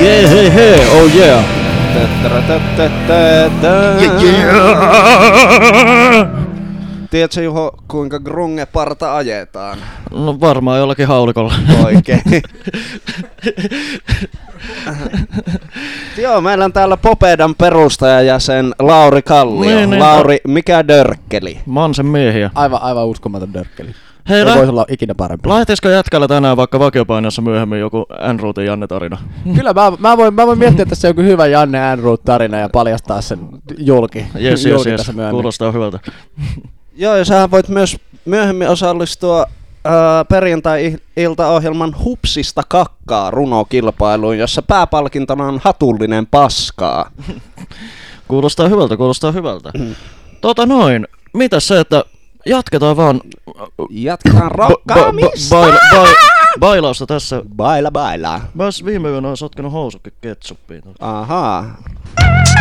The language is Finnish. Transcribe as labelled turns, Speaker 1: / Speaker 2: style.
Speaker 1: Yeah, hey, hey, oh yeah. Tiedätkö Juho, kuinka grunge-parta ajetaan?
Speaker 2: No varmaan jollakin haulikolla.
Speaker 1: Oikein. Joo, meillä on täällä Popedan perustajajäsen Lauri Kallio.
Speaker 2: Niin,
Speaker 1: Lauri, mikä dörkkeli?
Speaker 2: Mansen miehiä.
Speaker 3: Aivan uskomaton dörkkeli.
Speaker 2: Hei,
Speaker 3: ei voisi olla ikinä parempi.
Speaker 2: Lähtisikö jätkällä tänään vaikka vakiopainossa myöhemmin joku Andrewtin Janne-tarina?
Speaker 3: Kyllä mä voin miettiä tässä joku hyvä Janne Andrew-tarina ja paljastaa sen julki.
Speaker 2: Yes, kuulostaa hyvältä.
Speaker 1: Joo, ja sähän voit myös myöhemmin osallistua perjantai-iltaohjelman Hupsista kakkaa runokilpailuun, jossa pääpalkintona on hatullinen paskaa.
Speaker 2: Kuulostaa hyvältä. Mitäs se, että jatketaan vaan...
Speaker 1: Jatketaan rokkaamista!
Speaker 2: Bailausta tässä.
Speaker 1: Baila.
Speaker 2: Mä ois viime yönä sotkenut housukki ketsuppiin.
Speaker 1: Ahaa.